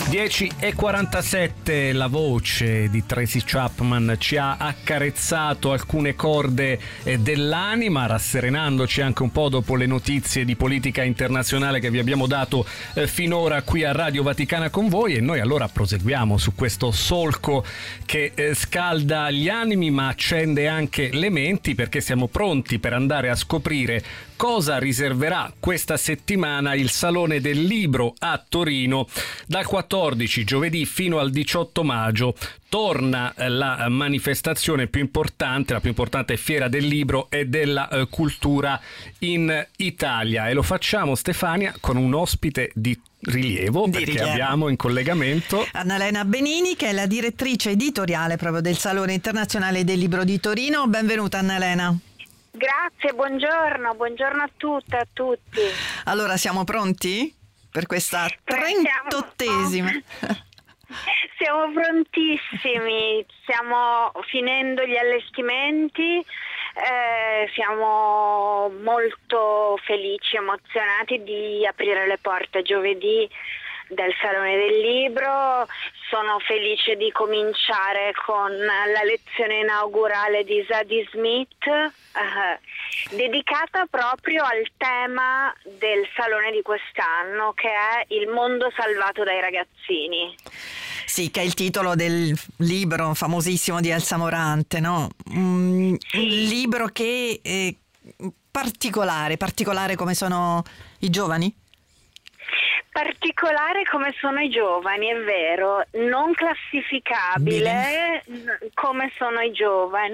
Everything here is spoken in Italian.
10:47, la voce di Tracy Chapman ci ha accarezzato alcune corde dell'anima, rasserenandoci anche un po' dopo le notizie di politica internazionale che vi abbiamo dato finora qui a Radio Vaticana con voi, e noi allora proseguiamo su questo solco che scalda gli animi ma accende anche le menti, perché siamo pronti per andare a scoprire cosa riserverà questa settimana il Salone del Libro a Torino. Dal 14 giovedì fino al 18 maggio torna la manifestazione più importante, la più importante fiera del libro e della cultura in Italia, e lo facciamo, Stefania, con un ospite di rilievo, perché abbiamo in collegamento Annalena Benini, che è la direttrice editoriale proprio del Salone Internazionale del Libro di Torino. Benvenuta Annalena. Grazie, buongiorno a tutte e a tutti. Allora, siamo pronti per questa 38esima? Siamo prontissimi, stiamo finendo gli allestimenti, siamo molto felici, emozionati di aprire le porte giovedì del Salone del Libro. Sono felice di cominciare con la lezione inaugurale di Zadie Smith, dedicata proprio al tema del Salone di quest'anno, che è Il mondo salvato dai ragazzini. Sì, che è il titolo del libro famosissimo di Elsa Morante, no? Un libro che è particolare come sono i giovani? Particolare come sono i giovani, è vero, non classificabile come sono i giovani,